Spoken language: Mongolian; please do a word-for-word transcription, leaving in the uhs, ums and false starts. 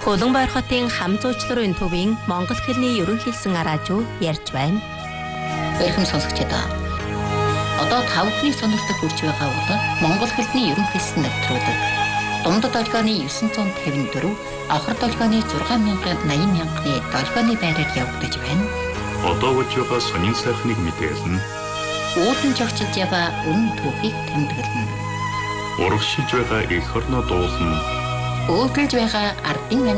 Улаанбаяр хотын хам зуучларын төвийн монгол хэлний ерөнхийлсэн араажуу ярьж байна. Эрхэм сонсогчдоо. Одоо тавхны сонирхолтой хүрч байгаа бол монгол хэлний ерөнхийлсэн нэвтрүүлэг. Дундад долгионы дев'ять п'ятдесят четыре, авхар долгионы шесть мянган восемьдесят мянганы долгионы байраар явагдаж байна. Одоо болж байгаа сонин сайхныг мэдээлнэ. Уулын жогчж яваа үнэн түүхийг тэмдэглэнэ. Урагшилж байгаа эх орноо дуулна. Өөдөлж байгаа ардын